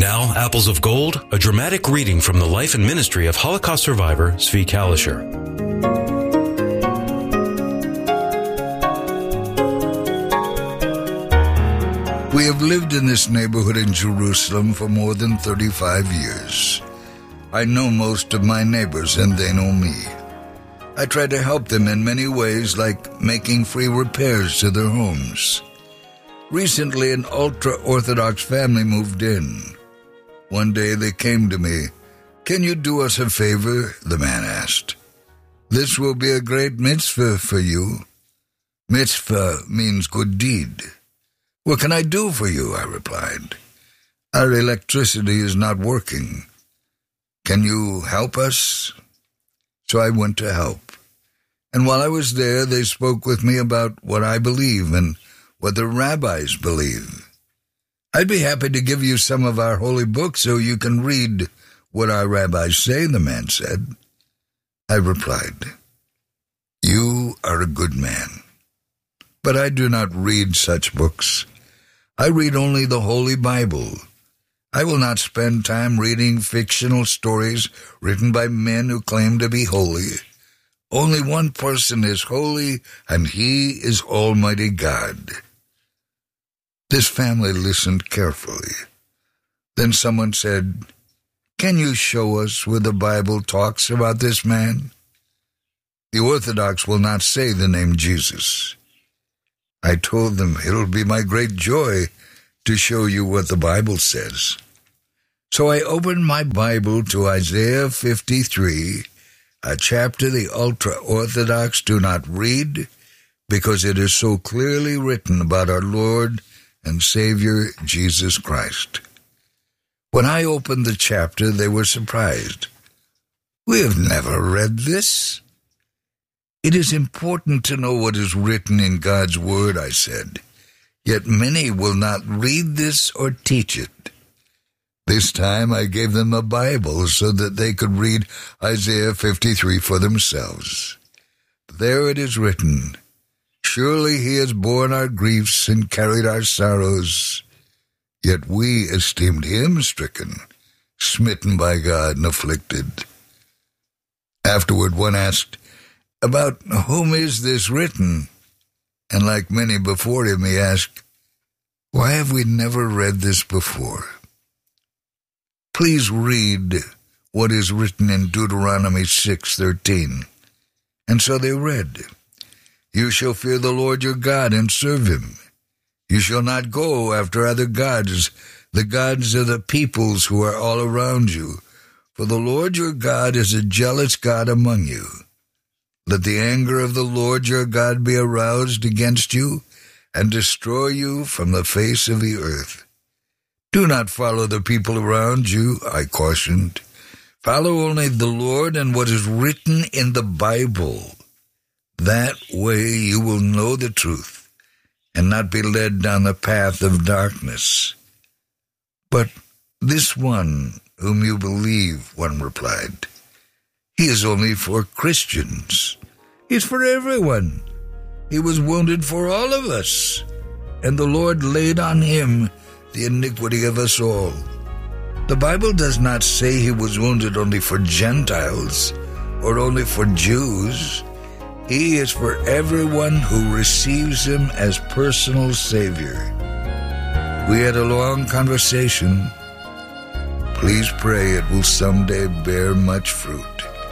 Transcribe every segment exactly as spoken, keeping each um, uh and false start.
now, Apples of Gold, a dramatic reading from the life and ministry of Holocaust survivor Zvi Kalisher. We have lived in this neighborhood in Jerusalem for more than thirty-five years. I know most of my neighbors and they know me. I try to help them in many ways, like making free repairs to their homes. Recently, an ultra-Orthodox family moved in. One day they came to me. "Can you do us a favor?" the man asked. "This will be a great mitzvah for you." Mitzvah means good deed. "What can I do for you?" I replied. "Our electricity is not working. Can you help us?" So I went to help. And while I was there, they spoke with me about what I believe and what the rabbis believe. "I'd be happy to give you some of our holy books so you can read what our rabbis say," the man said. I replied, "You are a good man, but I do not read such books. I read only the Holy Bible. I will not spend time reading fictional stories written by men who claim to be holy. Only one person is holy, and he is Almighty God." This family listened carefully. Then someone said, "Can you show us where the Bible talks about this man?" The Orthodox will not say the name Jesus. I told them, "It'll be my great joy to show you what the Bible says." So I opened my Bible to Isaiah fifty-three, a chapter the ultra-Orthodox do not read because it is so clearly written about our Lord and Savior Jesus Christ. When I opened the chapter, they were surprised. "We have never read this." "It is important to know what is written in God's Word," I said. "Yet many will not read this or teach it." This time I gave them a Bible so that they could read Isaiah fifty-three for themselves. There it is written, "Surely he has borne our griefs and carried our sorrows, yet we esteemed him stricken, smitten by God and afflicted." Afterward one asked, "About whom is this written?" And like many before him, he asked, "Why have we never read this before?" Please read what is written in Deuteronomy six thirteen. And so they read, "You shall fear the Lord your God and serve him. You shall not go after other gods, the gods of the peoples who are all around you. For the Lord your God is a jealous God among you. Let the anger of the Lord your God be aroused against you and destroy you from the face of the earth. Do not follow the people around you," I cautioned. "Follow only the Lord and what is written in the Bible. That way you will know the truth and not be led down the path of darkness." "But this one whom you believe," one replied, "he is only for Christians. He's for everyone. He was wounded for all of us, and the Lord laid on him the iniquity of us all. The Bible does not say he was wounded only for Gentiles or only for Jews. He is for everyone who receives him as personal Savior." We had a long conversation. Please pray it will someday bear much fruit.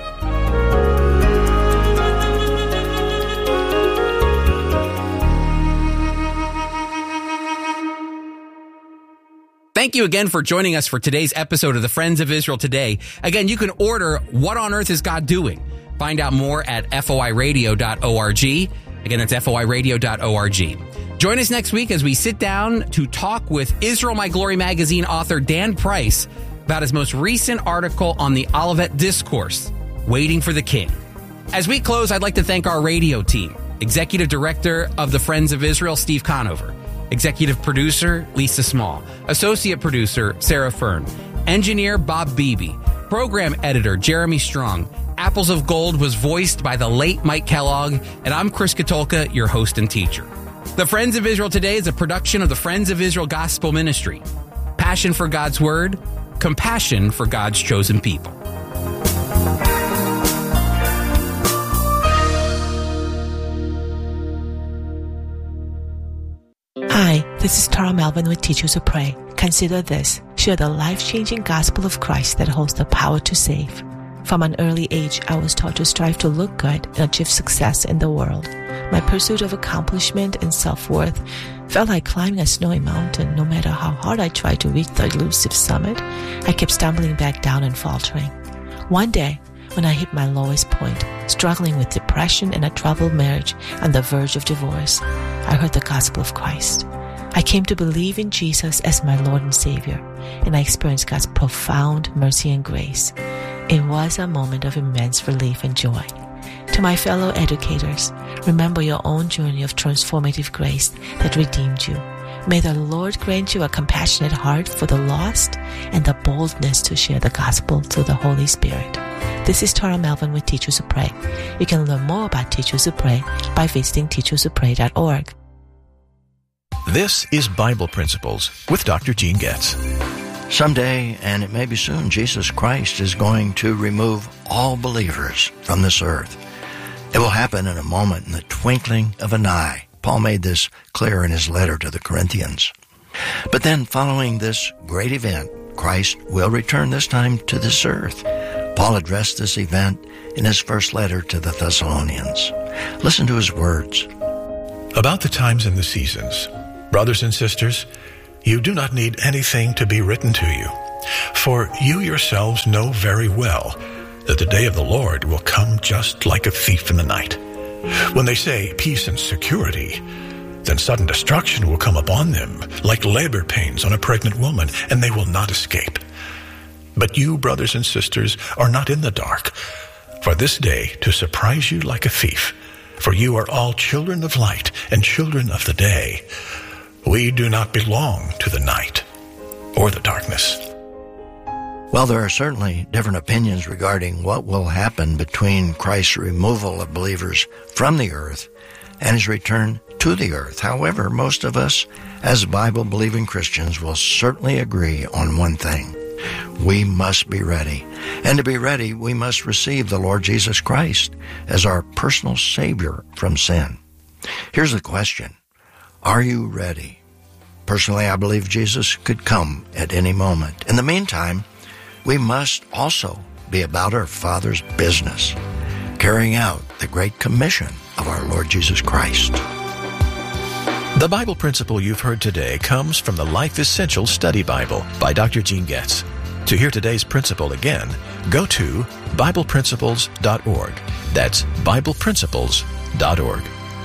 Thank you again for joining us for today's episode of the Friends of Israel Today. Again, you can order What on Earth is God Doing? Find out more at F O I radio dot org. Again, that's F O I radio dot org. Join us next week as we sit down to talk with Israel My Glory magazine author Dan Price about his most recent article on the Olivet Discourse, Waiting for the King. As we close, I'd like to thank our radio team, Executive Director of the Friends of Israel, Steve Conover, Executive Producer, Lisa Small, Associate Producer, Sarah Fern, Engineer, Bob Beebe, Program Editor, Jeremy Strong. Apples of Gold was voiced by the late Mike Kellogg, and I'm Chris Katolka, your host and teacher. The Friends of Israel Today is a production of the Friends of Israel Gospel Ministry. passion for God's Word, compassion for God's chosen people. Hi, this is Tara Melvin with Teachers Who Pray. Consider this. Share the life-changing gospel of Christ that holds the power to save. From an early age, I was taught to strive to look good and achieve success in the world. My pursuit of accomplishment and self-worth felt like climbing a snowy mountain. No matter how hard I tried to reach the elusive summit, I kept stumbling back down and faltering. One day, when I hit my lowest point, struggling with depression and a troubled marriage on the verge of divorce, I heard the gospel of Christ. I came to believe in Jesus as my Lord and Savior, and I experienced God's profound mercy and grace. It was a moment of immense relief and joy. To my fellow educators, remember your own journey of transformative grace that redeemed you. May the Lord grant you a compassionate heart for the lost and the boldness to share the gospel through the Holy Spirit. This is Tara Melvin with Teachers Who Pray. You can learn more about Teachers Who Pray by visiting teachers who pray dot org. This is Bible Principles with Doctor Gene Getz. Someday, and it may be soon, Jesus Christ is going to remove all believers from this earth. It will happen in a moment, in the twinkling of an eye. Paul made this clear in his letter to the Corinthians. But then, following this great event, Christ will return this time to this earth. Paul addressed this event in his first letter to the Thessalonians. Listen to his words. About the times and the seasons, brothers and sisters, you do not need anything to be written to you, for you yourselves know very well that the day of the Lord will come just like a thief in the night. When they say peace and security, then sudden destruction will come upon them like labor pains on a pregnant woman, and they will not escape. But you, brothers and sisters, are not in the dark, for this day to surprise you like a thief. For you are all children of light and children of the day. We do not belong to the night or the darkness. Well, there are certainly different opinions regarding what will happen between Christ's removal of believers from the earth and his return to the earth. However, most of us, as Bible-believing Christians, will certainly agree on one thing. We must be ready. And to be ready, we must receive the Lord Jesus Christ as our personal Savior from sin. Here's the question. Are you ready? Personally, I believe Jesus could come at any moment. In the meantime, we must also be about our Father's business, carrying out the Great Commission of our Lord Jesus Christ. The Bible principle you've heard today comes from the Life Essential Study Bible by Doctor Gene Getz. To hear today's principle again, go to Bible Principles dot org. That's Bible Principles dot org.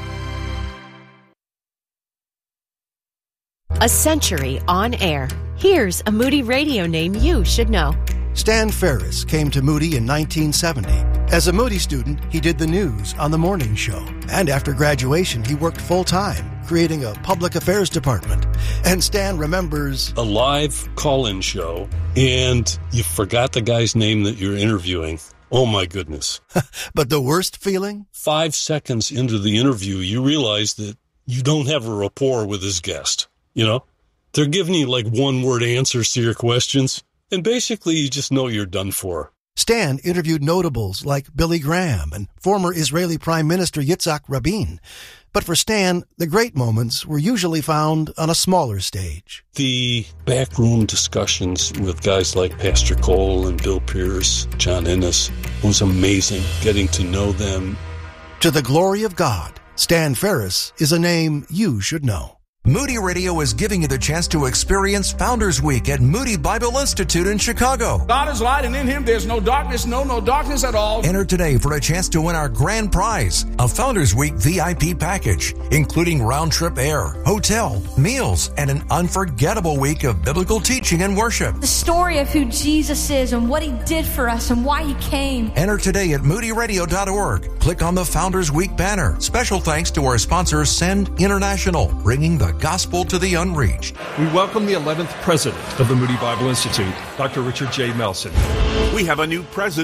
A century on air. Here's a Moody Radio name you should know. Stan Ferris came to Moody in nineteen seventy. As a Moody student, he did the news on the morning show. And after graduation, he worked full-time, creating a public affairs department. And Stan remembers a live call-in show, and you forgot the guy's name that you're interviewing. Oh, my goodness. But the worst feeling? Five seconds into the interview, you realize that you don't have a rapport with his guest. You know, they're giving you like one-word answers to your questions, and basically you just know you're done for. Stan interviewed notables like Billy Graham and former Israeli Prime Minister Yitzhak Rabin. But for Stan, the great moments were usually found on a smaller stage. The backroom discussions with guys like Pastor Cole and Bill Pierce, John Ennis, was amazing getting to know them. To the glory of God, Stan Ferris is a name you should know. Moody Radio is giving you the chance to experience Founders Week at Moody Bible Institute in Chicago. God is light, and in him there's no darkness, no, no darkness at all. Enter today for a chance to win our grand prize, a Founders Week V I P package, including round-trip air, hotel, meals, and an unforgettable week of biblical teaching and worship. The story of who Jesus is and what he did for us and why he came. Enter today at moody radio dot org. Click on the Founders Week banner. Special thanks to our sponsor, Send International, bringing the gospel to the unreached. We welcome the eleventh president of the Moody Bible Institute, Doctor Richard J. Melson. We have a new president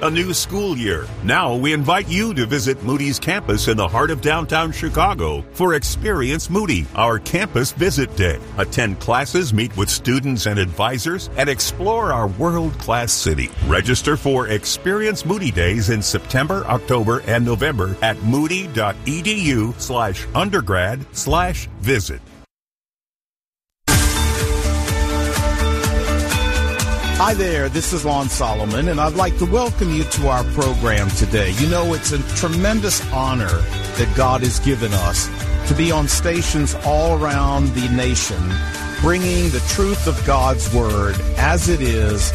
a new school year. Now we invite you to visit Moody's campus in the heart of downtown Chicago for Experience Moody, our campus visit day. Attend classes, meet with students and advisors, and explore our world-class city. Register for Experience Moody Days in September, October, and November at moody.edu slash undergrad slash visit. Hi there, this is Lon Solomon, and I'd like to welcome you to our program today. You know, it's a tremendous honor that God has given us to be on stations all around the nation, bringing the truth of God's Word as it is,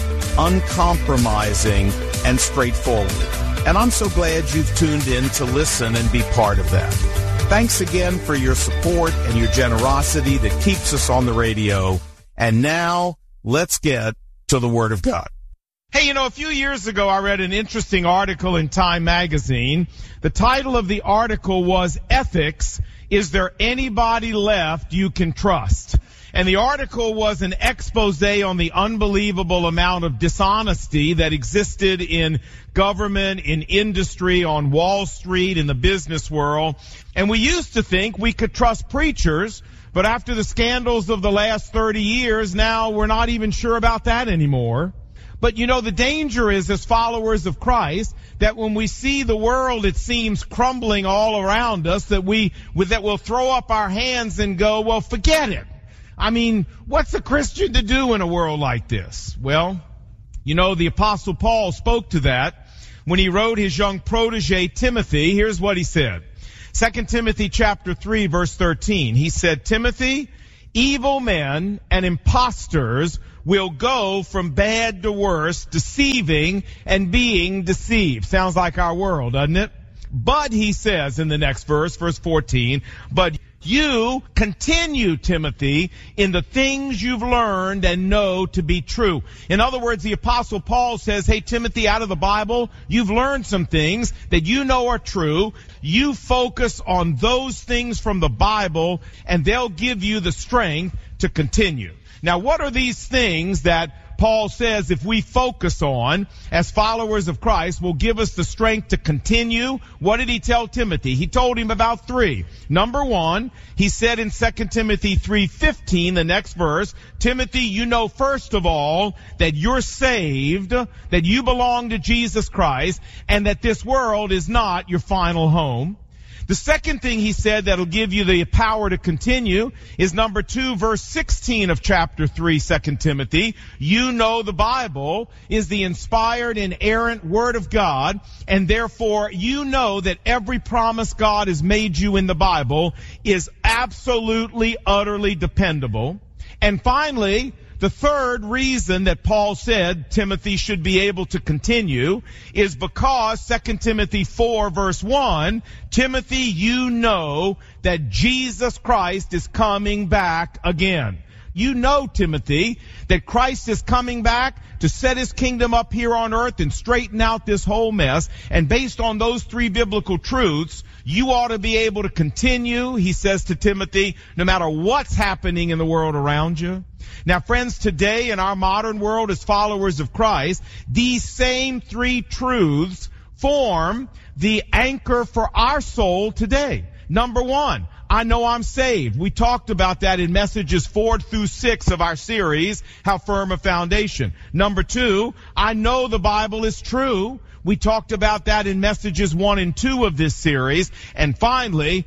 uncompromising and straightforward. And I'm so glad you've tuned in to listen and be part of that. Thanks again for your support and your generosity that keeps us on the radio. And now, let's get to the Word of God. Hey, you know, a few years ago I read an interesting article in Time magazine. The title of the article was Ethics, Is There Anybody Left You Can Trust? And the article was an expose on the unbelievable amount of dishonesty that existed in government, in industry, on Wall Street, in the business world. And we used to think we could trust preachers, but after the scandals of the last thirty years, now we're not even sure about that anymore. But you know, the danger is, as followers of Christ, that when we see the world, it seems, crumbling all around us, that we, that we'll throw up our hands and go, well, forget it. I mean, what's a Christian to do in a world like this? Well, you know, the Apostle Paul spoke to that when he wrote his young protege, Timothy. Here's what he said. Second Timothy chapter three, verse thirteen. He said, Timothy, evil men and impostors will go from bad to worse, deceiving and being deceived. Sounds like our world, doesn't it? But he says in the next verse, verse fourteen, but you continue, Timothy, in the things you've learned and know to be true. In other words, the Apostle Paul says, hey, Timothy, out of the Bible, you've learned some things that you know are true. You focus on those things from the Bible, and they'll give you the strength to continue. Now, what are these things that Paul says if we focus on as followers of Christ will give us the strength to continue? What did he tell Timothy? He told him about three. Number one, he said in Second Timothy three fifteen, the next verse, Timothy, you know first of all that you're saved, that you belong to Jesus Christ, and that this world is not your final home. The second thing he said that'll give you the power to continue is number two, verse sixteen of chapter three, Second Timothy. You know the Bible is the inspired, inerrant Word of God, and therefore you know that every promise God has made you in the Bible is absolutely, utterly dependable. And finally, the third reason that Paul said Timothy should be able to continue is because Second Timothy four verse one, Timothy, you know that Jesus Christ is coming back again. You know, Timothy, that Christ is coming back to set his kingdom up here on earth and straighten out this whole mess. And based on those three biblical truths, you ought to be able to continue, he says to Timothy, no matter what's happening in the world around you. Now, friends, today in our modern world as followers of Christ, these same three truths form the anchor for our soul today. Number one, I know I'm saved. We talked about that in messages four through six of our series, How Firm a Foundation. Number two, I know the Bible is true. We talked about that in messages one and two of this series. And finally,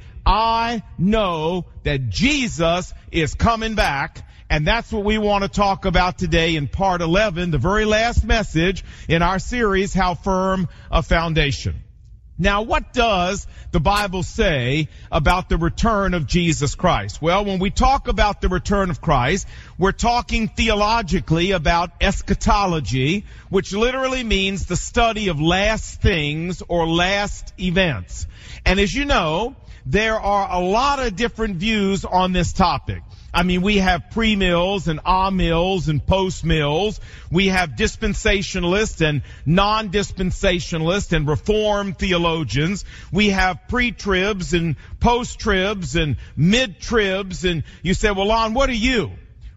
I know that Jesus is coming back. And that's what we want to talk about today in part eleven, the very last message in our series, How Firm a Foundation. Now, what does the Bible say about the return of Jesus Christ? Well, when we talk about the return of Christ, we're talking theologically about eschatology, which literally means the study of last things or last events. And as you know, there are a lot of different views on this topic. I mean, we have pre-mills and ah-mills and post-mills. We have dispensationalists and non-dispensationalists and reformed theologians. We have pre-tribs and post-tribs and mid-tribs. And you say, well, Lon, what are you?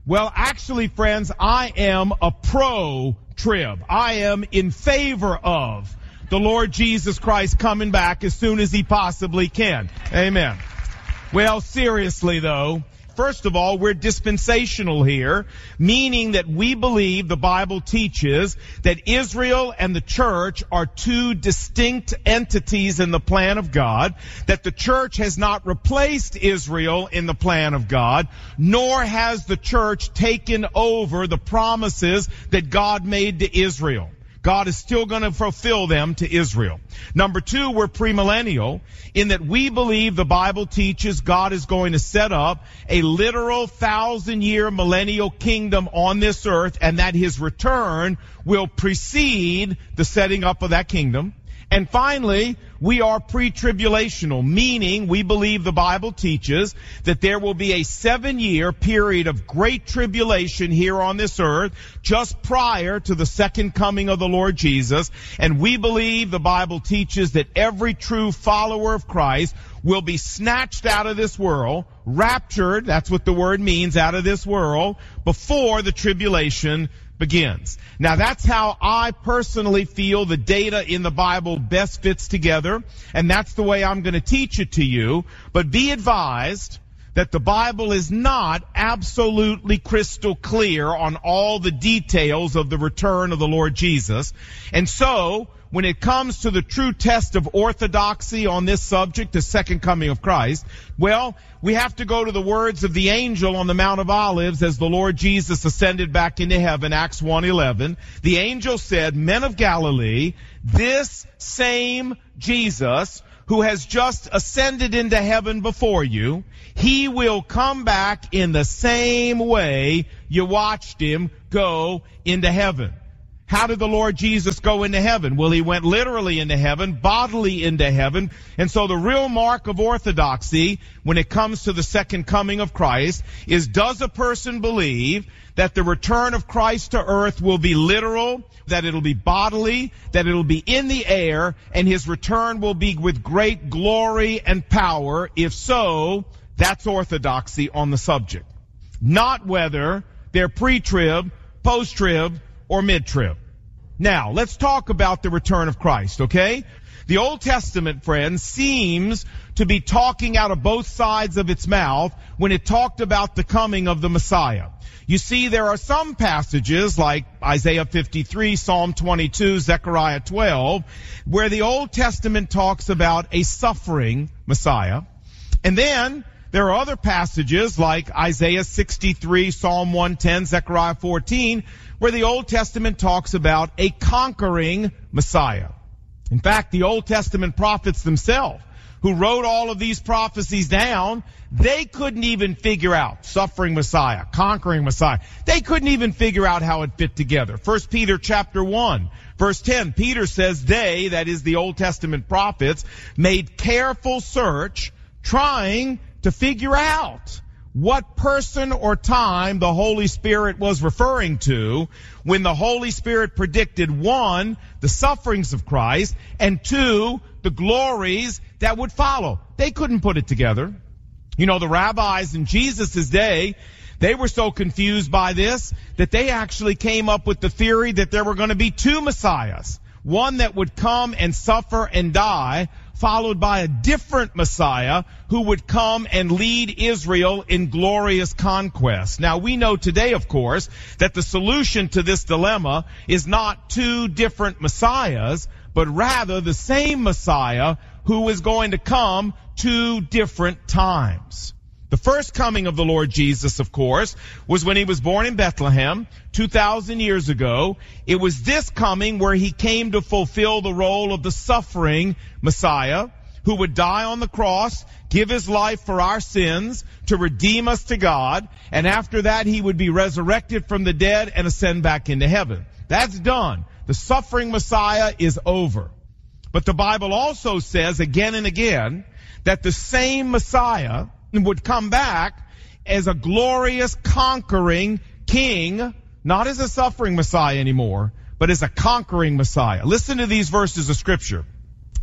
Well, actually, friends, I am a pro-trib. I am in favor of the Lord Jesus Christ coming back as soon as he possibly can. Amen. Well, seriously, though, first of all, we're dispensational here, meaning that we believe the Bible teaches that Israel and the church are two distinct entities in the plan of God, that the church has not replaced Israel in the plan of God, nor has the church taken over the promises that God made to Israel. God is still going to fulfill them to Israel. Number two, we're premillennial in that we believe the Bible teaches God is going to set up a literal thousand-year millennial kingdom on this earth and that his return will precede the setting up of that kingdom. And finally, we are pre-tribulational, meaning we believe the Bible teaches that there will be a seven-year period of great tribulation here on this earth just prior to the second coming of the Lord Jesus. And we believe the Bible teaches that every true follower of Christ will be snatched out of this world, raptured, that's what the word means, out of this world, before the tribulation begins. Now that's how I personally feel the data in the Bible best fits together, and that's the way I'm going to teach it to you. But be advised that the Bible is not absolutely crystal clear on all the details of the return of the Lord Jesus. And so, when it comes to the true test of orthodoxy on this subject, the second coming of Christ, well, we have to go to the words of the angel on the Mount of Olives as the Lord Jesus ascended back into heaven, Acts one eleven. The angel said, "Men of Galilee, this same Jesus who has just ascended into heaven before you, he will come back in the same way you watched him go into heaven." How did the Lord Jesus go into heaven? Well, he went literally into heaven, bodily into heaven. And so the real mark of orthodoxy when it comes to the second coming of Christ is, does a person believe that the return of Christ to earth will be literal, that it'll be bodily, that it'll be in the air, and his return will be with great glory and power? If so, that's orthodoxy on the subject. Not whether they're pre-trib, post-trib, or mid-trib. Now, let's talk about the return of Christ, okay? The Old Testament, friends, seems to be talking out of both sides of its mouth when it talked about the coming of the Messiah. You see, there are some passages like Isaiah fifty-three, Psalm twenty-two, Zechariah twelve, where the Old Testament talks about a suffering Messiah. And then there are other passages like Isaiah sixty-three, Psalm one ten, Zechariah fourteen, where the Old Testament talks about a conquering Messiah. In fact, the Old Testament prophets themselves, who wrote all of these prophecies down, they couldn't even figure out suffering Messiah, conquering Messiah. They couldn't even figure out how it fit together. First Peter chapter one, verse ten, Peter says they, that is the Old Testament prophets, made careful search, trying to figure out what person or time the Holy Spirit was referring to when the Holy Spirit predicted, one, the sufferings of Christ, and two, the glories that would follow. They couldn't put it together. You know, the rabbis in Jesus' day, they were so confused by this that they actually came up with the theory that there were going to be two Messiahs. One that would come and suffer and die, followed by a different Messiah who would come and lead Israel in glorious conquest. Now, we know today, of course, that the solution to this dilemma is not two different Messiahs, but rather the same Messiah who is going to come two different times. The first coming of the Lord Jesus, of course, was when he was born in Bethlehem two thousand years ago. It was this coming where he came to fulfill the role of the suffering Messiah who would die on the cross, give his life for our sins to redeem us to God, and after that he would be resurrected from the dead and ascend back into heaven. That's done. The suffering Messiah is over. But the Bible also says again and again that the same Messiah would come back as a glorious conquering king, not as a suffering Messiah anymore, but as a conquering Messiah. Listen to these verses of Scripture.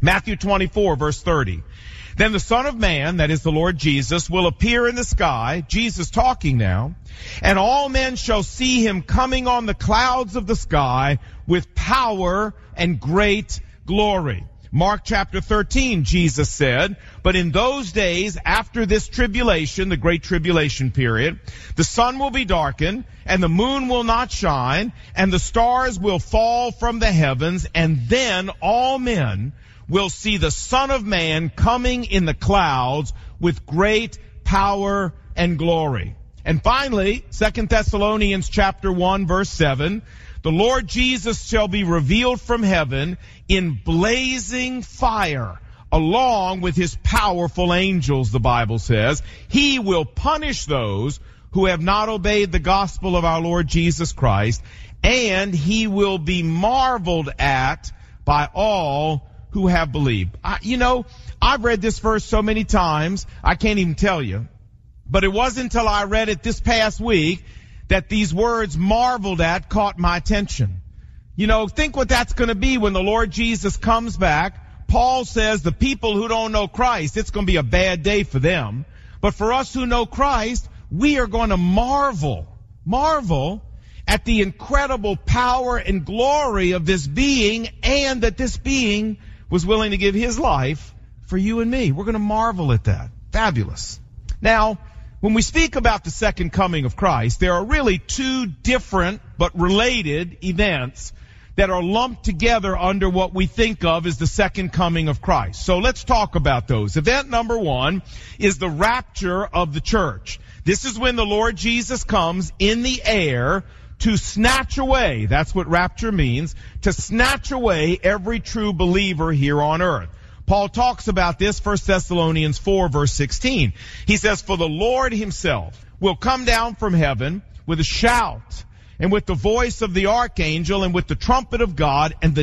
Matthew twenty-four, verse thirty. Then the Son of Man, that is the Lord Jesus, will appear in the sky, Jesus talking now, and all men shall see him coming on the clouds of the sky with power and great glory. Mark chapter thirteen, Jesus said, but in those days after this tribulation, the great tribulation period, the sun will be darkened, and the moon will not shine, and the stars will fall from the heavens, and then all men will see the Son of Man coming in the clouds with great power and glory. And finally, Second Thessalonians chapter one, verse seven, the Lord Jesus shall be revealed from heaven in blazing fire, along with his powerful angels, the Bible says. He will punish those who have not obeyed the gospel of our Lord Jesus Christ, and he will be marveled at by all who have believed. I, you know, I've read this verse so many times, I can't even tell you. But it wasn't until I read it this past week that these words marveled at caught my attention. You know, think what that's going to be when the Lord Jesus comes back. Paul says the people who don't know Christ, it's going to be a bad day for them. But for us who know Christ, we are going to marvel, marvel at the incredible power and glory of this being, and that this being was willing to give his life for you and me. We're going to marvel at that. Fabulous. Now, when we speak about the second coming of Christ, there are really two different but related events that are lumped together under what we think of as the second coming of Christ. So let's talk about those. Event number one is the rapture of the church. This is when the Lord Jesus comes in the air to snatch away, that's what rapture means, to snatch away every true believer here on earth. Paul talks about this, First Thessalonians four, verse sixteen. He says, for the Lord himself will come down from heaven with a shout, and with the voice of the archangel, and with the trumpet of God, and the